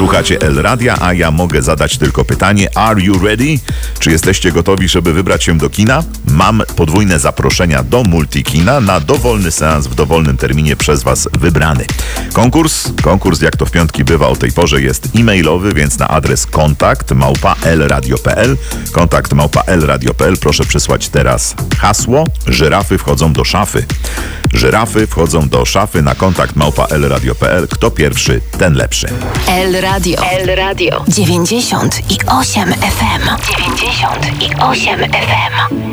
Słuchacie El Radia, a ja mogę zadać tylko pytanie: Are you ready? Czy jesteście gotowi, żeby wybrać się do kina? Mam podwójne zaproszenia do Multikina na dowolny seans w dowolnym terminie przez Was wybrany. Konkurs jak to w piątki bywa o tej porze jest e-mailowy, więc na adres kontakt@elradio.pl kontakt@elradio.pl proszę przysłać teraz hasło: żyrafy wchodzą do szafy. Żyrafy wchodzą do szafy na kontakt@elradio.pl. Kto pierwszy, ten lepszy. El Radio 98 FM. 98 FM.